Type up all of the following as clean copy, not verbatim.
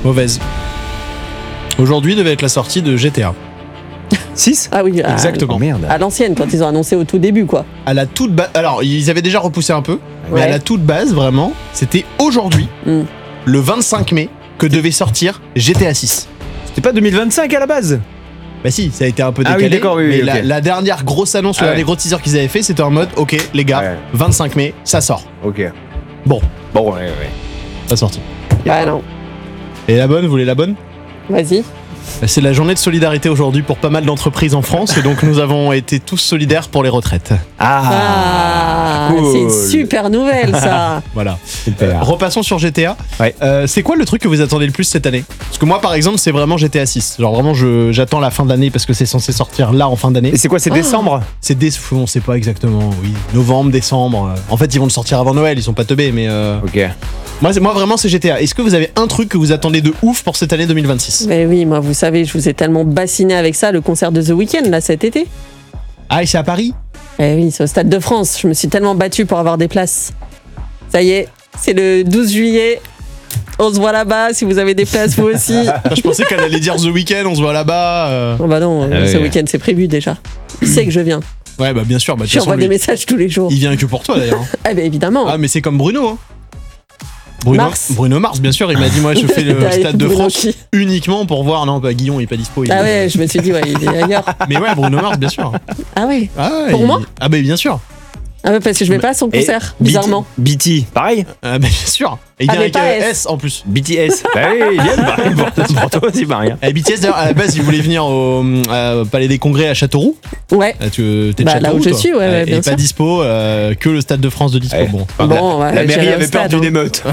Mauvaise. Aujourd'hui devait être la sortie de GTA. 6 Ah oui, Exactement. Oh merde. à l'ancienne, quand ils ont annoncé au tout début, quoi. À la toute base. Alors, ils avaient déjà repoussé un peu, mais Ouais. à la toute base, vraiment, c'était aujourd'hui, le 25 mai, que devait sortir GTA 6. C'était pas 2025 à la base? Bah si, ça a été un peu Ah décalé. oui, d'accord, oui, mais ok. la dernière grosse annonce, le Ah dernier ouais. gros teaser qu'ils avaient fait, c'était en mode, ok, les gars, Ouais. 25 mai, ça sort. Ok. Bon, Bon, ouais. ça sorti. Bah non. Et la bonne, vous voulez la bonne? Vas-y. C'est la journée de solidarité aujourd'hui pour pas mal d'entreprises en France, et donc nous avons été tous solidaires pour les retraites. Ah, cool. c'est une super nouvelle, ça. Voilà. Super. Repassons sur GTA. Ouais. C'est quoi le truc que vous attendez le plus cette année? Parce que moi, par exemple, c'est vraiment GTA 6. Genre vraiment, j'attends la fin d'année parce que c'est censé sortir là en fin d'année. Et c'est quoi, c'est décembre? C'est on sait pas exactement, oui. Novembre, décembre. En fait, ils vont le sortir avant Noël, ils sont pas teubés, mais Ok. moi vraiment, c'est GTA. Est-ce que vous avez un truc que vous attendez de ouf pour cette année 2026? Mais oui, moi, vous savez, je vous ai tellement bassiné avec ça, le concert de The Weeknd, là, cet été. Ah, et c'est à Paris? Eh oui, c'est au Stade de France. Je me suis tellement battue pour avoir des places. Ça y est, c'est le 12 juillet. On se voit là-bas, si vous avez des places, vous aussi. Je pensais qu'elle allait dire The Weeknd, on se voit là-bas. Oh bah non, Ah ce oui. week-end, c'est prévu déjà. Il sait que je viens. Ouais, bah bien sûr. Bah, de toute J'envoie façon, des lui, messages tous les jours. il vient que pour toi d'ailleurs. Eh ben évidemment. Ah, mais c'est comme Bruno, hein. Mars. Bruno Mars, bien sûr, il m'a dit, moi je fais le T'as Stade de Bruno France qui- uniquement pour voir. Non, bah Guillon il est pas dispo. Ah ouais, je me suis dit, ouais, il est ailleurs. Mais ouais, Bruno Mars, bien sûr. Ah ouais. Ah ouais, Pour moi Ah bah bien sûr. Ah ouais, parce que je vais pas à son concert, bizarrement. BT, pareil. Ah bah bien sûr. Et il Ah, vient mais avec pas S en plus. BTS. Bah oui, ils viennent pareil pour toi aussi, Maria. Et BTS d'ailleurs, à la base, il voulait venir au Palais des Congrès à Châteauroux. Ouais. Tu t'es de Bah, là Châteauroux, où je toi. suis, ouais, Et bien pas sûr. dispo, que le Stade de France de dispo. Ouais. Bon. Bon, ouais, La mairie j'irai au avait peur stade, d'une hein. émeute.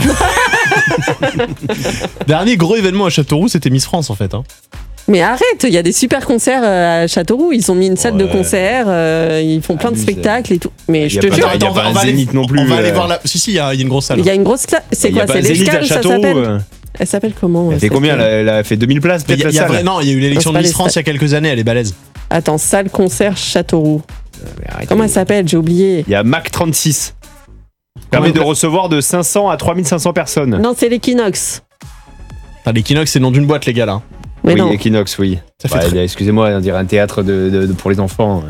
Dernier gros événement à Châteauroux, c'était Miss France en fait. Hein. Mais arrête, il y a des super concerts à Châteauroux. Ils ont mis une salle de Ouais. concert, ils font plein de Abuse. spectacles et tout. Mais Y je a te pas- jure, y a pas un va aller- Zénith non plus, On va aller euh. voir la. Si, il y a une grosse salle. il y a une grosse classe. C'est Il y a quoi? pas C'est Zénith à l'escale, ça Châteauroux. s'appelle? Elle s'appelle comment? Elle fait combien là? Elle a fait 2000 places Mais peut-être il y la a salle. non, il y a eu l'élection Non, de c'est Miss pas France il y a quelques années, elle est balèze. Attends, salle concert Châteauroux. Mais arrêtez. Comment elle s'appelle? J'ai oublié. Il y a Mac 36. Permet de recevoir de 500 à 3500 personnes. Non, c'est l'Equinox. Enfin, l'Equinox, c'est le nom d'une boîte légale. Mais oui, non. Equinox, oui. Ça fait Bah, très- excusez-moi, on dirait un théâtre pour les enfants.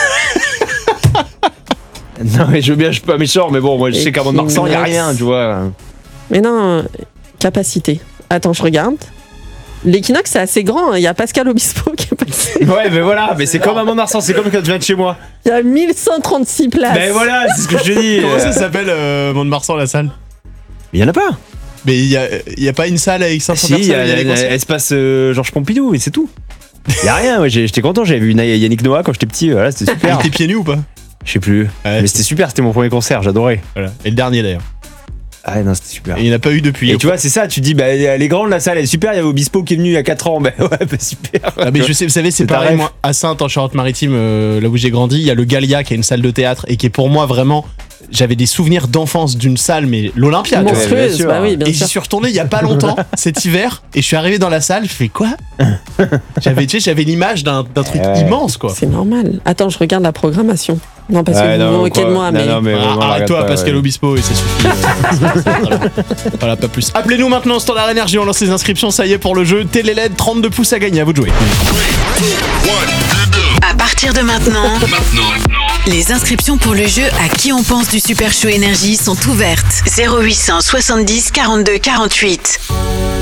Non, mais je veux bien, je suis pas méchant, mais bon, moi je sais qu'à Mont-de-Marsan, il n'y a rien, tu vois. Mais non, capacité. Attends, je regarde. L'Equinox, c'est assez grand. Il y a Pascal Obispo qui est passé. Ouais, mais voilà, mais c'est comme à Mont-de-Marsan, c'est comme quand tu viens de chez moi. Il y a 1136 places. Mais voilà, c'est ce que je te dis. Comment ça s'appelle Mont-de-Marsan la salle? Mais il y en a pas. Mais il y a pas une salle avec 500 Si, il y personnes. a des concerts l'espace Georges Pompidou, et c'est tout. Il y a rien, ouais, j'étais content, j'avais vu Yannick Noah quand j'étais petit, voilà, c'était Il super. était pieds nus ou pas? Je sais plus. Ouais, Mais c'était super, c'était mon premier concert, j'adorais. Voilà. Et le dernier d'ailleurs. Ah non, c'était super. Et il n'y en a pas eu depuis. Et tu vois, c'est ça, tu dis, bah, elle est grande la salle, elle est super, il y avait Obispo qui est venu il y a 4 ans, bah ouais, bah super. Ah, mais je sais, vous savez, c'est C'est ta pareil, rêve. moi, à Sainte, en Charente-Maritime, là où j'ai grandi, il y a le Gallia qui est une salle de théâtre et qui est pour moi vraiment. J'avais des souvenirs d'enfance d'une salle, mais l'Olympia, tu vois. bien Monstrueuse, sûr. bah oui, bien Et j'y sûr. suis retourné il y a pas longtemps, cet hiver, et je suis arrivé dans la salle, je fais quoi? J'avais l'image d'un truc Ouais. immense, quoi. C'est normal. Attends, je regarde la programmation. Non, parce que Ouais, vous non, vous moquez quoi. de moi, Non, mais. non, mais Ah, vraiment, arrête-toi, regarde pas, Pascal ouais. Obispo, et ça suffit. Voilà, pas plus. Appelez-nous maintenant, Standard Énergie, on lance les inscriptions, ça y est pour le jeu. Télé LED, 32 pouces à gagner, à vous de jouer. À partir de maintenant, les inscriptions pour le jeu À qui on pense du Super Show Énergie sont ouvertes. 0800 70 42 48.